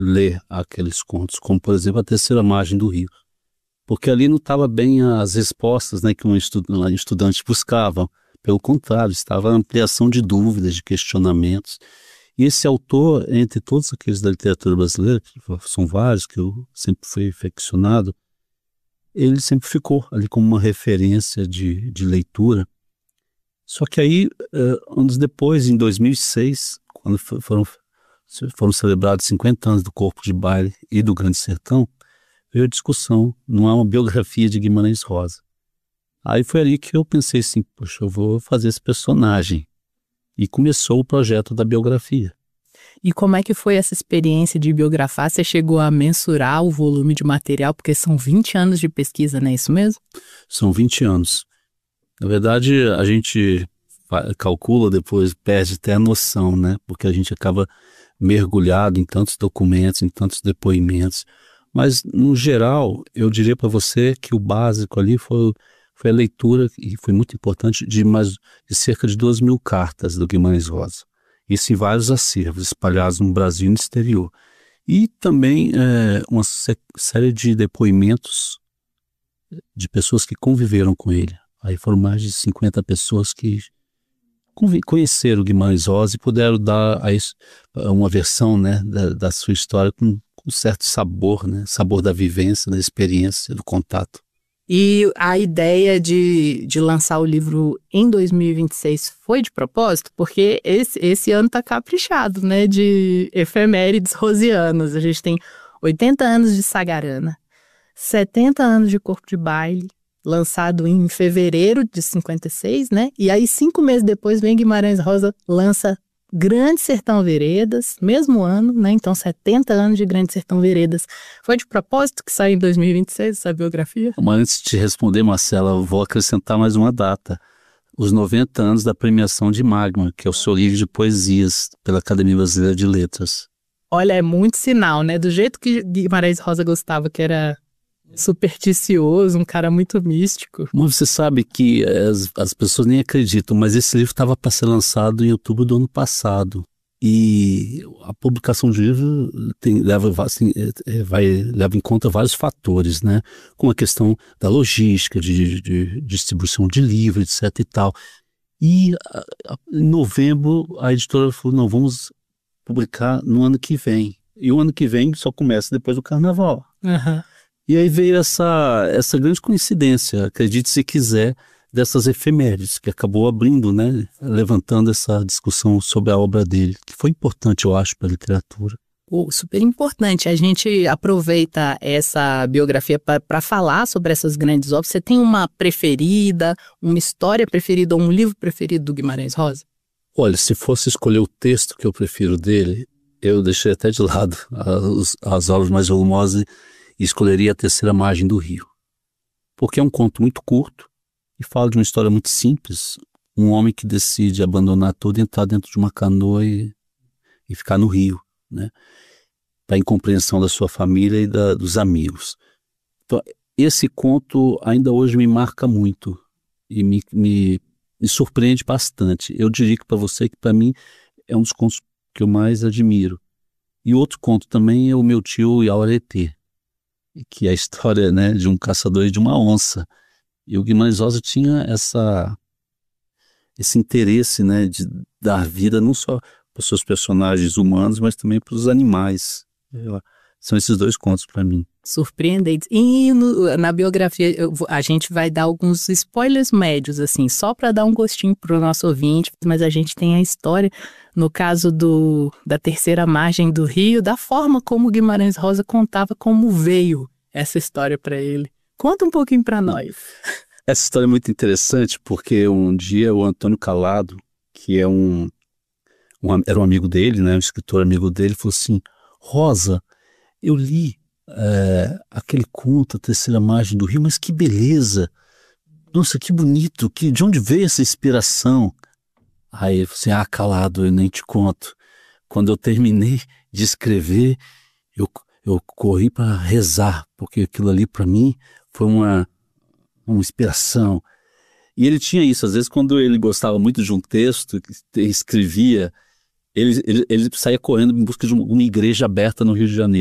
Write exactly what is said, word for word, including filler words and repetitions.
ler aqueles contos, como por exemplo A Terceira Margem do Rio, porque ali não estava bem as respostas, né, que um estudante buscava. Pelo contrário, estava a ampliação de dúvidas, de questionamentos. E esse autor, entre todos aqueles da literatura brasileira, que são vários, que eu sempre fui aficionado, ele sempre ficou ali como uma referência de, de leitura. Só que aí, uh, anos depois, em dois mil e seis, quando foram, foram celebrados cinquenta anos do Corpo de Baile e do Grande Sertão, veio a discussão, não é uma biografia de Guimarães Rosa. Aí foi ali que eu pensei assim, poxa, eu vou fazer esse personagem. E começou o projeto da biografia. E como é que foi essa experiência de biografar? Você chegou a mensurar o volume de material? Porque são vinte anos de pesquisa, não é isso mesmo? São vinte anos. Na verdade, a gente calcula depois, perde até a noção, né? Porque a gente acaba mergulhado em tantos documentos, em tantos depoimentos. Mas, no geral, eu diria para você que o básico ali foi, foi a leitura, e foi muito importante, de, mais, de cerca de duas mil cartas do Guimarães Rosa. Isso em vários acervos, espalhados no Brasil e no exterior. E também é, uma sé série de depoimentos de pessoas que conviveram com ele. Aí foram mais de cinquenta pessoas que conheceram o Guimarães Rosa e puderam dar a isso uma versão, né, da, da sua história com, com certo sabor, né, sabor da vivência, da experiência, do contato. E a ideia de, de lançar o livro em dois mil e vinte e seis foi de propósito? Porque esse, esse ano está caprichado, né, de efemérides rosianas. A gente tem oitenta anos de Sagarana, setenta anos de Corpo de Baile, lançado em fevereiro de cinquenta e seis, né? E aí, cinco meses depois, vem Guimarães Rosa, lança Grande Sertão Veredas, mesmo ano, né? Então, setenta anos de Grande Sertão Veredas. Foi de propósito que saiu em dois mil e vinte e seis essa biografia? Mas antes de te responder, Marcela, eu vou acrescentar mais uma data. Os noventa anos da premiação de Magma, que é o seu livro de poesias pela Academia Brasileira de Letras. Olha, é muito sinal, né? Do jeito que Guimarães Rosa gostava, que era supersticioso, um cara muito místico. Mas você sabe que as, as pessoas nem acreditam, mas esse livro estava para ser lançado em outubro do ano passado. E a publicação do livro tem, leva, assim, é, vai, leva em conta vários fatores, né? Como a questão da logística, de, de, de distribuição de livro, etc e tal. E a, a, em novembro a editora falou, não, vamos publicar no ano que vem. E o ano que vem só começa depois do carnaval. Uhum. E aí veio essa, essa grande coincidência, acredite se quiser, dessas efemérides, que acabou abrindo, né, levantando essa discussão sobre a obra dele, que foi importante, eu acho, para a literatura. Oh, super importante. A gente aproveita essa biografia para falar sobre essas grandes obras. Você tem uma preferida, uma história preferida ou um livro preferido do Guimarães Rosa? Olha, se fosse escolher o texto que eu prefiro dele, eu deixei até de lado as, as obras mais volumosas e escolheria A Terceira Margem do Rio. Porque é um conto muito curto e fala de uma história muito simples. Um homem que decide abandonar tudo e entrar dentro de uma canoa e, e ficar no rio, né? Para a incompreensão da sua família e da, dos amigos. Então, esse conto ainda hoje me marca muito e me, me, me surpreende bastante. Eu diria para você que, para mim, é um dos contos que eu mais admiro. E outro conto também é O Meu Tio Iauretê, que é a história, né, de um caçador e de uma onça. E o Guimarães Rosa tinha essa, esse interesse, né, de dar vida não só para os seus personagens humanos, mas também para os animais. São esses dois contos para mim. Surpreendentes. E no, na biografia eu, a gente vai dar alguns spoilers médios, assim, só para dar um gostinho para o nosso ouvinte, mas a gente tem a história, no caso do, da Terceira Margem do Rio, da forma como Guimarães Rosa contava como veio essa história para ele. Conta um pouquinho para nós. Essa história é muito interessante porque um dia o Antônio Calado, que é um, um era um amigo dele, né, um escritor amigo dele, falou assim, Rosa, eu li é, aquele conto, A Terceira Margem do Rio, mas que beleza, nossa, que bonito, que, de onde veio essa inspiração? Aí ele falou assim, ah, Calado, eu nem te conto. Quando eu terminei de escrever, eu, eu corri para rezar, porque aquilo ali para mim foi uma, uma inspiração. E ele tinha isso, às vezes quando ele gostava muito de um texto, escrevia, Ele, ele, ele saía correndo em busca de uma igreja aberta no Rio de Janeiro.